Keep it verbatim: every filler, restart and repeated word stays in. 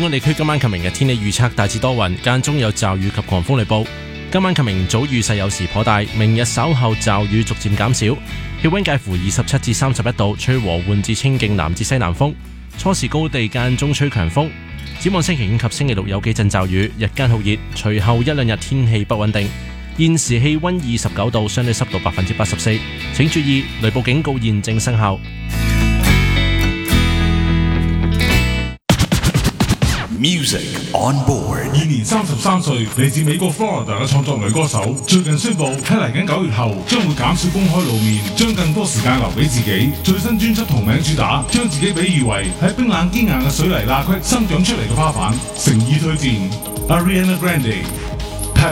港地區今晚及明日天氣預測大致多雲，間中有驟雨及狂風雷暴。今晚及明早雨勢有時頗大，明日稍後驟雨逐漸減少，氣溫介乎二十七至三十一度，吹和緩至清勁南至西南風，初時高地間中吹強風。展望星期五及星期六有幾陣驟雨，日間酷熱，隨後一兩日天氣不穩定。現時氣溫二十九度，相對濕度百分之八十四，請注意雷暴警告現正生效。 Music on board。 現年三十三歲，嚟自美國 Florida 嘅創作女歌手，最近宣布喺嚟緊九月後將會減少公開露面，將更多時間留俾自己。最新專輯同名主打，將自己比喻為喺冰冷堅硬嘅水泥罅隙生長出嚟嘅花瓣，誠意推薦 Ariana Grande。